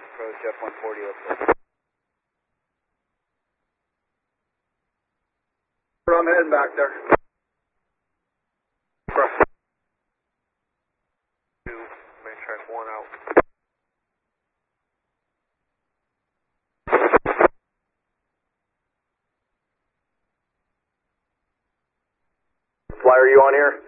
Approach F-140, let's go. I'm heading back there. Main track 1 out. Flyer, you on here?